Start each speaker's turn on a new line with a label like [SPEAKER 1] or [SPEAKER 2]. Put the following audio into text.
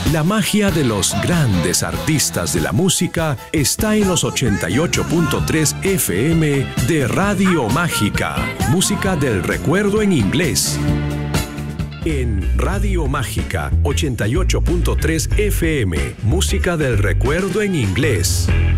[SPEAKER 1] La magia de los grandes artistas de la música está en los 88.3 FM de Radio Mágica. Música del recuerdo en inglés. En Radio Mágica 88.3 FM, música del recuerdo en inglés.